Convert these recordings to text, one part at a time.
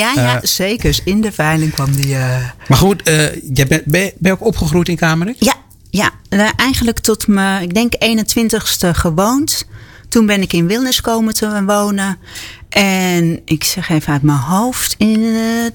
Ja, zeker. In de veiling kwam die... Maar goed, ben je ook opgegroeid in Kamerik? Ja. Eigenlijk tot mijn, ik denk 21ste gewoond. Toen ben ik in Wilnis komen te wonen. En ik zeg even uit mijn hoofd, in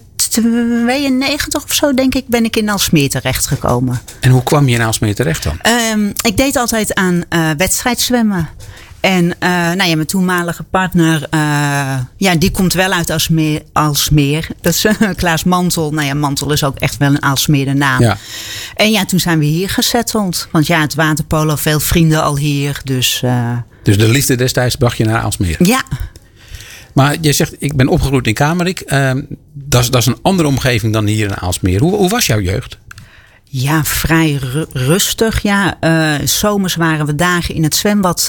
92 of zo denk ik, ben ik in Aalsmeer terechtgekomen. En hoe kwam je in Aalsmeer terecht dan? Ik deed altijd aan wedstrijdzwemmen. En mijn toenmalige partner, die komt wel uit Aalsmeer. Dat is Klaas Mantel. Mantel is ook echt wel een Aalsmeer naam. Ja. En toen zijn we hier gesetteld. Want het waterpolo, veel vrienden al hier. Dus de liefde destijds bracht je naar Aalsmeer? Ja. Maar je zegt, ik ben opgegroeid in Kamerik. Dat is een andere omgeving dan hier in Aalsmeer. Hoe was jouw jeugd? Ja, vrij rustig. Ja, zomers waren we dagen in het zwembad.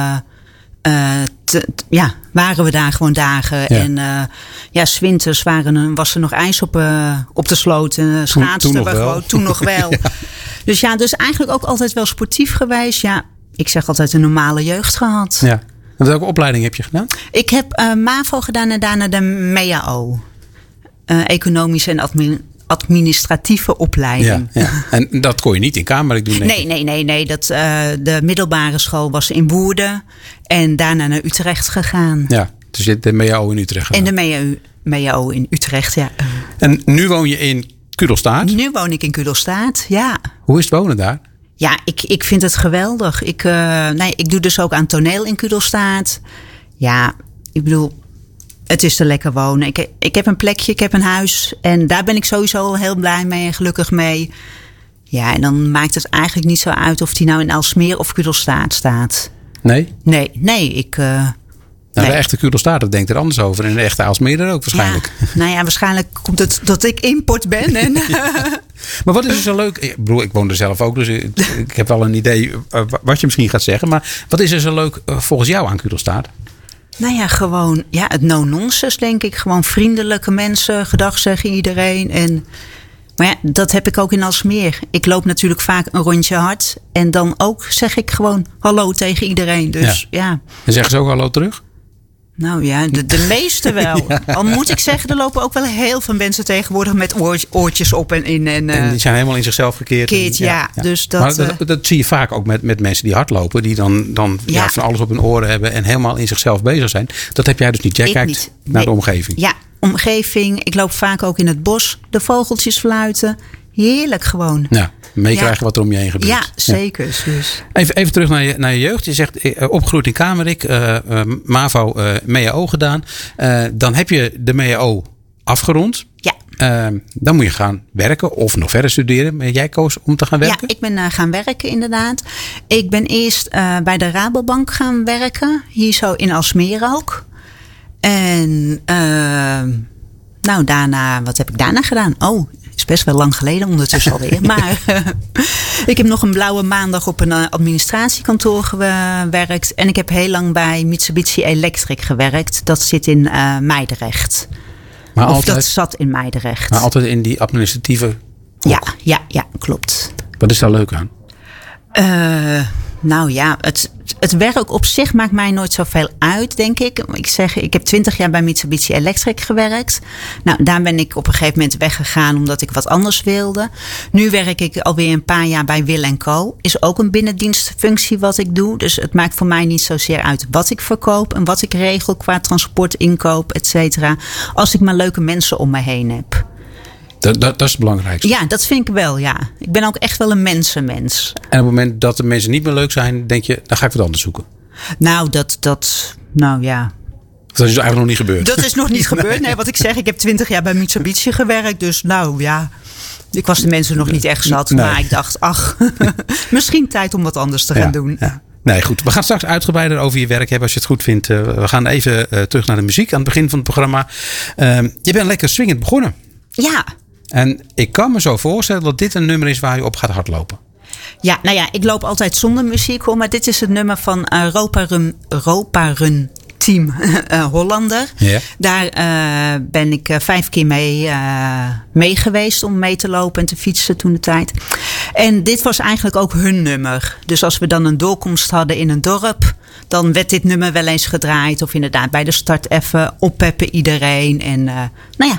Waren we daar gewoon dagen. Ja. En 's winters was er nog ijs op de sloot. Schaatsten we gewoon. Toen nog wel. Ja. Dus eigenlijk ook altijd wel sportief geweest. Ja, ik zeg altijd een normale jeugd gehad. Ja. En welke opleiding heb je gedaan? Ik heb MAVO gedaan en daarna de MEAO. Economische en administratieve opleiding. Ja. En dat kon je niet in Kamerik doen? Nee. De middelbare school was in Woerden. En daarna naar Utrecht gegaan. Ja, dus je hebt de MEAO in Utrecht gedaan. En de MEAO in Utrecht, ja. En nu woon je in Kudelstaart? Nu woon ik in Kudelstaart, ja. Hoe is het wonen daar? Ja, ik vind het geweldig. Ik doe dus ook aan toneel in Kudelstaart. Ja, ik bedoel, het is te lekker wonen. Ik heb een plekje, ik heb een huis. En daar ben ik sowieso heel blij mee en gelukkig mee. Ja, en dan maakt het eigenlijk niet zo uit of die nou in Aalsmeer of Kudelstaart staat. Nee? Nee, de echte Kudelstaarter denkt er anders over. En de echte Aalsmeerder ook waarschijnlijk. Ja, waarschijnlijk komt het dat ik import ben. En Maar wat is er zo leuk? Ik woon er zelf ook, dus ik heb wel een idee wat je misschien gaat zeggen. Maar wat is er zo leuk volgens jou aan Kudelstaart? Gewoon het no-nonsense, denk ik. Gewoon vriendelijke mensen, gedag zeggen iedereen. Maar ja, dat heb ik ook in Aalsmeer. Ik loop natuurlijk vaak een rondje hard. En dan ook zeg ik gewoon hallo tegen iedereen. Dus ja. En zeggen ze ook hallo terug? Nou ja, de meeste wel. Ja. Al moet ik zeggen, er lopen ook wel heel veel mensen tegenwoordig met oortjes op en in. En die zijn helemaal in zichzelf gekeerd. Ja. Dus maar dat zie je vaak ook met mensen die hardlopen. Die dan van alles op hun oren hebben en helemaal in zichzelf bezig zijn. Dat heb jij dus niet. Jij kijkt naar de omgeving. Ja, omgeving. Ik loop vaak ook in het bos. De vogeltjes fluiten. Heerlijk gewoon. Ja, meekrijgen wat er om je heen gebeurt. Ja, zeker. Ja. Dus. Even terug naar je jeugd. Je zegt opgegroeid in Kamerik. MAVO, MEAO gedaan. Dan heb je de MEAO afgerond. Ja. Dan moet je gaan werken of nog verder studeren. Jij koos om te gaan werken? Ja, ik ben gaan werken inderdaad. Ik ben eerst bij de Rabobank gaan werken. Hier zo in Aalsmeer ook. En daarna, wat heb ik daarna gedaan? Is best wel lang geleden ondertussen alweer. Maar ik heb nog een blauwe maandag op een administratiekantoor gewerkt. En ik heb heel lang bij Mitsubishi Electric gewerkt. Dat zit in Meidrecht. Dat zat in Meidrecht. Maar altijd in die administratieve hoek. Ja, klopt. Wat is daar leuk aan? Het werk op zich maakt mij nooit zoveel uit, denk ik. Ik heb 20 jaar bij Mitsubishi Electric gewerkt. Nou, daar ben ik op een gegeven moment weggegaan omdat ik wat anders wilde. Nu werk ik alweer een paar jaar bij Will & Co. Is ook een binnendienstfunctie wat ik doe. Dus het maakt voor mij niet zozeer uit wat ik verkoop en wat ik regel qua transport, inkoop, et cetera. Als ik maar leuke mensen om me heen heb. Dat is het belangrijkste. Ja, dat vind ik wel, ja. Ik ben ook echt wel een mensenmens. En op het moment dat de mensen niet meer leuk zijn, denk je, dan ga ik wat anders zoeken. Nou ja. Dat is eigenlijk nog niet gebeurd. Dat is nog niet gebeurd. Nee, wat ik zeg, ik heb 20 jaar bij Mitsubishi gewerkt. Dus ik was de mensen nog niet echt zat. Nee. Maar ik dacht, misschien tijd om wat anders te gaan doen. Ja. Nee, goed. We gaan straks uitgebreider over je werk hebben als je het goed vindt. We gaan even terug naar de muziek aan het begin van het programma. Je bent lekker swingend begonnen. Ja. En ik kan me zo voorstellen dat dit een nummer is waar je op gaat hardlopen. Ja, ik loop altijd zonder muziek hoor. Maar dit is het nummer van Europa Run Team Hollander. Yeah. Daar ben ik 5 keer mee geweest om mee te lopen en te fietsen toen de tijd. En dit was eigenlijk ook hun nummer. Dus als we dan een doorkomst hadden in een dorp, dan werd dit nummer wel eens gedraaid. Of inderdaad bij de start even oppeppen iedereen. En